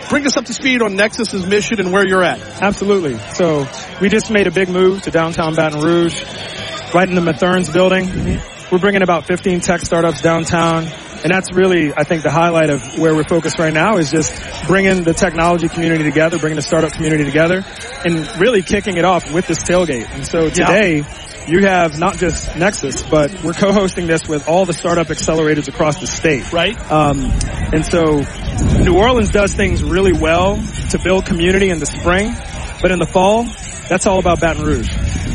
bring us up to speed on Nexus's mission and where you're at. Absolutely. So we just made a big move to downtown Baton Rouge, right in the Mathern's building. We're bringing about 15 tech startups downtown. And that's really, I think, the highlight of where we're focused right now is just bringing the technology community together, bringing the startup community together, and really kicking it off with this tailgate. And so today, you have not just Nexus, but we're co-hosting this with all the startup accelerators across the state. Right. And so New Orleans does things really well to build community in the spring, but in the fall, that's all about Baton Rouge.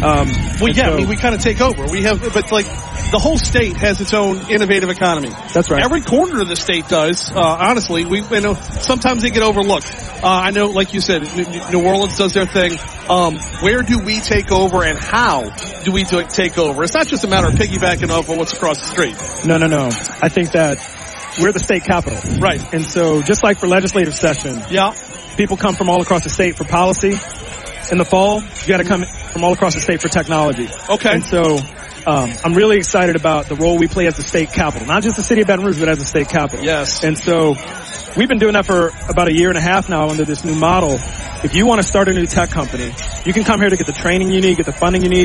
We kind of take over. But like, the whole state has its own innovative economy. That's right. Every corner of the state does. Honestly, sometimes they get overlooked. I know, like you said, New Orleans does their thing. Where do we take over, and how do we take over? It's not just a matter of piggybacking off of what's across the street. No. I think that we're the state capital. Right. And so just like for legislative session, people come from all across the state for policy. In the fall, you got to come from all across the state for technology. Okay. And so I'm really excited about the role we play as the state capital, not just the city of Baton Rouge, but as the state capital. Yes. And so we've been doing that for about a year and a half now under this new model. If you want to start a new tech company, you can come here to get the training you need, get the funding you need.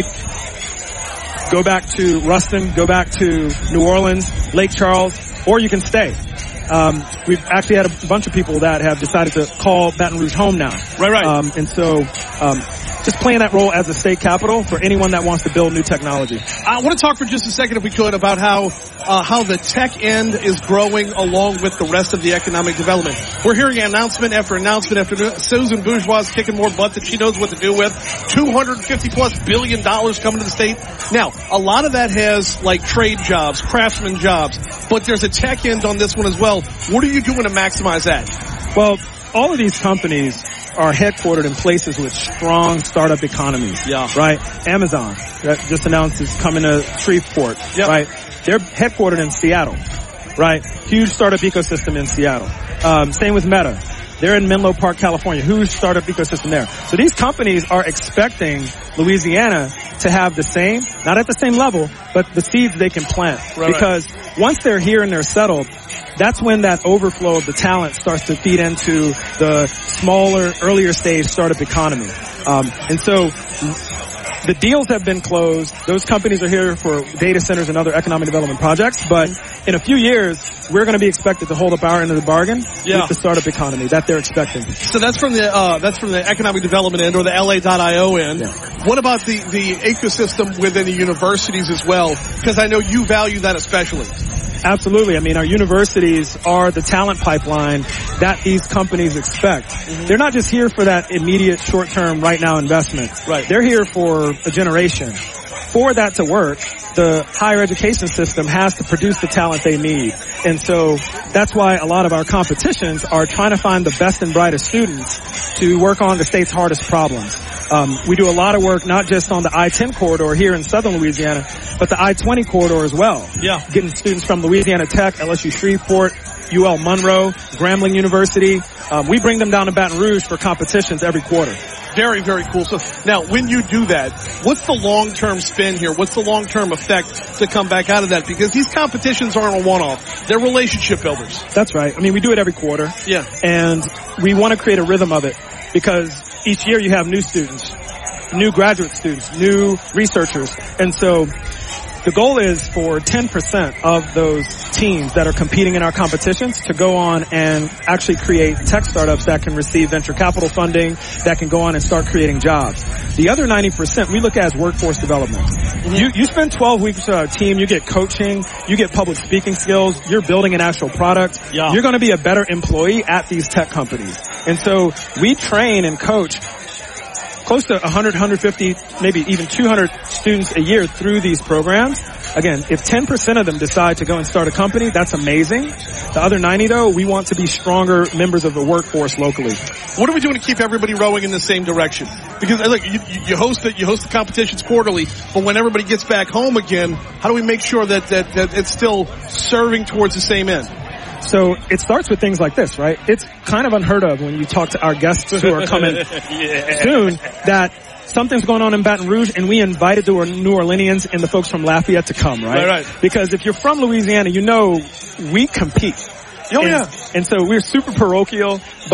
Go back to Ruston, go back to New Orleans, Lake Charles, or you can stay. We've actually had a bunch of people that have decided to call Baton Rouge home now. Right. And so just playing that role as a state capital for anyone that wants to build new technology. I want to talk for just a second, if we could, about how the tech end is growing along with the rest of the economic development. We're hearing announcement after announcement after Susan Bourgeois is kicking more butt that she knows what to do with. $250+ billion coming to the state. Now, a lot of that has like trade jobs, craftsman jobs, but there's a tech end on this one as well. What are you doing to maximize that? Well, all of these companies are headquartered in places with strong startup economies. Yeah. Right? Amazon, that just announced is coming to Shreveport. Yep. Right? They're headquartered in Seattle. Right? Huge startup ecosystem in Seattle. Same with Meta. They're in Menlo Park, California. Huge startup ecosystem there. So these companies are expecting Louisiana to have the same, not at the same level, but the seeds they can plant. Right. Because once they're here and they're settled, that's when that overflow of the talent starts to feed into the smaller, earlier stage startup economy. And so the deals have been closed. Those companies are here for data centers and other economic development projects. But in a few years, we're going to be expected to hold up our end of the bargain with the startup economy that they're expecting. So that's from the economic development end, or the LA.io end. Yeah. What about the ecosystem within the universities as well? Because I know you value that especially. Absolutely. I mean, our universities are the talent pipeline that these companies expect. Mm-hmm. They're not just here for that immediate short-term right now investment. Right. They're here for a generation. For that to work, the higher education system has to produce the talent they need. And so that's why a lot of our competitions are trying to find the best and brightest students to work on the state's hardest problems. We do a lot of work not just on the I-10 corridor here in southern Louisiana, but the I-20 corridor as well. Yeah. Getting students from Louisiana Tech, LSU Shreveport, UL Monroe, Grambling University. We bring them down to Baton Rouge for competitions every quarter. Very, very cool. So now, when you do that, what's the long-term spin here? What's the long-term effect to come back out of that? Because these competitions aren't a one-off. They're relationship builders. That's right. I mean, we do it every quarter. Yeah. And we want to create a rhythm of it because each year you have new students, new graduate students, new researchers. And so the goal is for 10% of those teams that are competing in our competitions to go on and actually create tech startups that can receive venture capital funding, that can go on and start creating jobs. The other 90% we look at as workforce development. Mm-hmm. You spend 12 weeks with our team, you get coaching, you get public speaking skills, you're building an actual product. Yeah. You're going to be a better employee at these tech companies. And so we train and coach close to 100, 150, maybe even 200 students a year through these programs. Again, if 10% of them decide to go and start a company, that's amazing. The other 90, though, we want to be stronger members of the workforce locally. What are we doing to keep everybody rowing in the same direction? Because look, you host the competitions quarterly, but when everybody gets back home again, how do we make sure that it's still serving towards the same end? So it starts with things like this, right? It's kind of unheard of when you talk to our guests who are coming soon that something's going on in Baton Rouge and we invited the New Orleanians and the folks from Lafayette to come, right? Right. Because if you're from Louisiana, you know we compete. Oh, yeah. And so we're super parochial, but